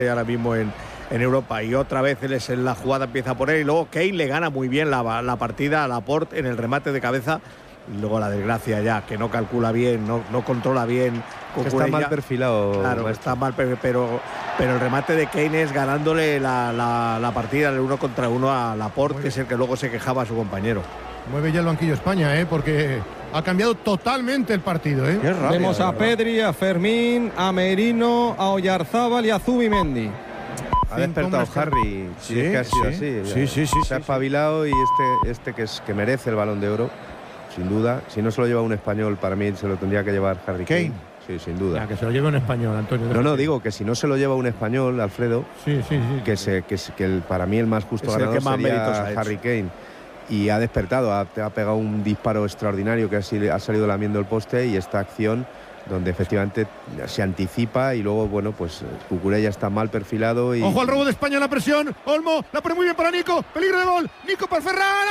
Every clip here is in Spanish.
ahora mismo en Europa, y otra vez la jugada empieza por él, y luego Kane le gana muy bien la partida a Laporte en el remate de cabeza, y luego la desgracia ya, que no calcula bien, no controla bien. Está mal perfilado. Claro, está mal, pero el remate de Kane es ganándole la partida el 1 contra 1 a Laporte, que es el que luego se quejaba a su compañero. Mueve ya el banquillo España, porque ha cambiado totalmente el partido. Qué rabia, vemos a Pedri, a Fermín, a Merino, a Oyarzábal y a Zubimendi. Ha despertado Harry, sí, es que ha sido así. Sí. Se ha espabilado, y este que merece el Balón de Oro, sin duda. Si no se lo lleva un español, para mí se lo tendría que llevar Harry Kane. Sí, sin duda. Ya, que se lo lleve un español, Antonio. No, digo que si no se lo lleva un español, Alfredo, para mí el más justo ganador sería Harry Kane. Y ha despertado, ha pegado un disparo extraordinario que ha salido lamiendo el poste, y esta acción donde efectivamente se anticipa, y luego, bueno, pues Cucurella está mal perfilado. Ojo al robo de España, la presión. Olmo, la pone muy bien para Nico. Peligro de gol. Nico para Ferran.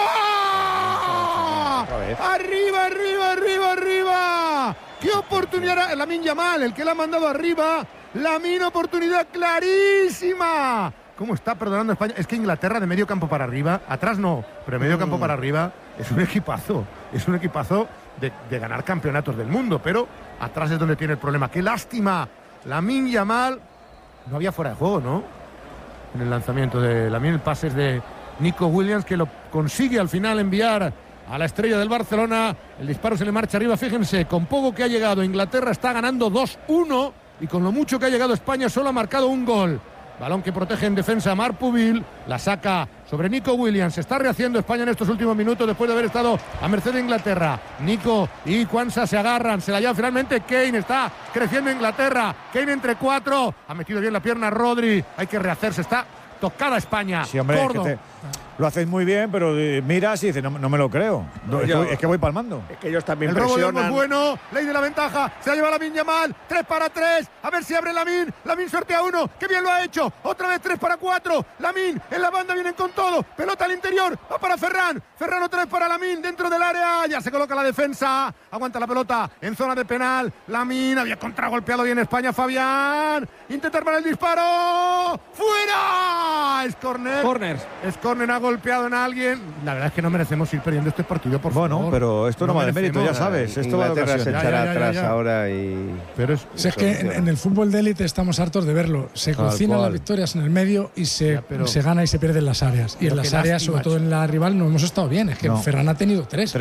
¡Arriba! ¡Arriba! ¡Qué oportunidad! Lamine Yamal, el que la ha mandado arriba. Lamine, oportunidad clarísima. ¿Cómo está perdonando España? Es que Inglaterra, de medio campo para arriba, atrás no, pero de medio campo para arriba, es un equipazo. Es un equipazo de ganar campeonatos del mundo, pero atrás es donde tiene el problema. ¡Qué lástima! Lamine Yamal, no había fuera de juego, ¿no? En el lanzamiento de Lamine, el pase es de Nico Williams, que lo consigue al final enviar a la estrella del Barcelona. El disparo se le marcha arriba. Fíjense, con poco que ha llegado, Inglaterra está ganando 2-1, y con lo mucho que ha llegado España solo ha marcado un gol. Balón que protege en defensa Marpuville, la saca sobre Nico Williams. Se está rehaciendo España en estos últimos minutos después de haber estado a merced de Inglaterra. Nico y Quansah se agarran, se la lleva finalmente Kane. Está creciendo Inglaterra. Kane entre 4, ha metido bien la pierna Rodri. Hay que rehacerse, está tocada España. Sí, hombre, lo hacéis muy bien, pero miras y dices, no me lo creo. Es que voy palmando. Es que ellos también el robo de presionan. Es bueno, ley de la ventaja, se la lleva Lamine Yamal, 3-3, a ver si abre Lamine sortea 1, qué bien lo ha hecho, otra vez 3-4, Lamine en la banda, vienen con todo, pelota al interior, va para Ferran otra vez para Lamine, dentro del área, ya se coloca la defensa, aguanta la pelota en zona de penal, Lamine había contragolpeado bien España, Fabián, intentar para el disparo, ¡fuera! Es córner, ha golpeado en alguien. La verdad es que no merecemos ir perdiendo este partido, por favor. Bueno, pero esto no va de mérito, ya sabes. Esto va de Inglaterra se echará atrás ahora Pero es que en el fútbol de élite estamos hartos de verlo. Se cocinan las victorias en el medio y se gana y se pierde en las áreas. Y en las áreas, sobre todo en la rival, no hemos estado bien. Es que Ferran ha tenido 3.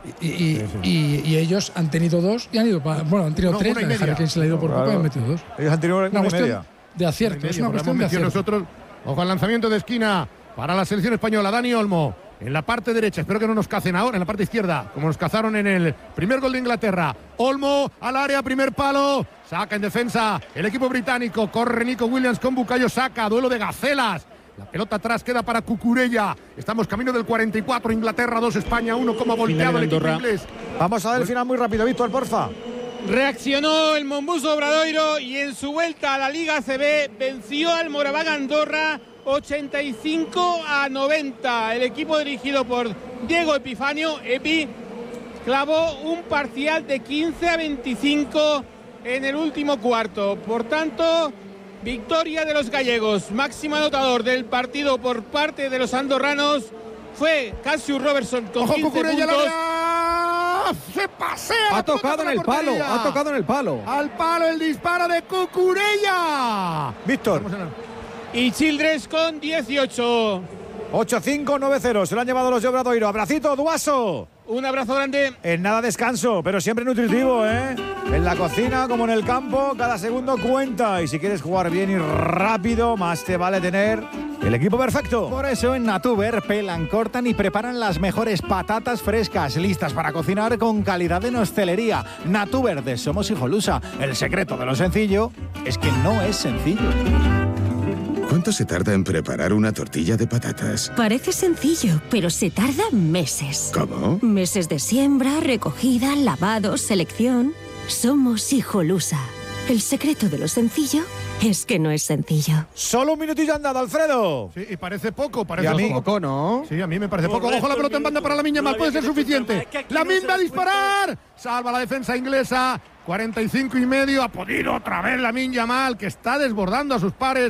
Y ellos han tenido 2 y han ido han tenido 3. Harry Kane se le ha ido por poco y han metido 2. Ellos han tenido una cuestión de acierto. Es una cuestión de acierto. Nosotros, ojo al lanzamiento de esquina para la selección española, Dani Olmo en la parte derecha, espero que no nos cacen ahora, en la parte izquierda, como nos cazaron en el primer gol de Inglaterra. Olmo al área, primer palo, saca en defensa el equipo británico, corre Nico Williams con Bukayo Saka, duelo de gacelas. La pelota atrás queda para Cucurella. Estamos camino del 44, Inglaterra 2, España 1, como volteado el equipo inglés. Vamos a ver el final muy rápido, Víctor, porfa. Reaccionó el Mombuso Obradoiro y en su vuelta a la Liga ACB venció al Moraván Andorra 85-90. El equipo dirigido por Diego Epifanio, Epi, clavó un parcial de 15-25 en el último cuarto. Por tanto, victoria de los gallegos. Máximo anotador del partido por parte de los andorranos fue Cassius Robertson con 15 puntos. Se pasea. Ha tocado en el palo. Al palo el disparo de Cucurella. Víctor. Y Childress con 18. 8-5-9-0. Se lo han llevado los de Obradoiro. Abracito, Duaso. Un abrazo grande. En nada descanso, pero siempre nutritivo, ¿eh? En la cocina como en el campo, cada segundo cuenta. Y si quieres jugar bien y rápido, más te vale tener el equipo perfecto. Por eso en Natuber pelan, cortan y preparan las mejores patatas frescas, listas para cocinar con calidad en hostelería. Natuber de Somos Hijolusa. El secreto de lo sencillo es que no es sencillo. ¿Cuánto se tarda en preparar una tortilla de patatas? Parece sencillo, pero se tarda meses. ¿Cómo? Meses de siembra, recogida, lavado, selección. Somos Hijolusa. El secreto de lo sencillo es que no es sencillo. Solo un minutillo andado, Alfredo. Sí, y parece poco, ¿Y a mí? poco, ¿no? Sí, a mí me parece poco. Ojo, la pelota en banda para Lamine Yamal, puede ser suficiente. Lamine va a disparar. Salva la defensa inglesa. 45 y medio. Ha podido otra vez Lamine Yamal, que está desbordando a sus pares.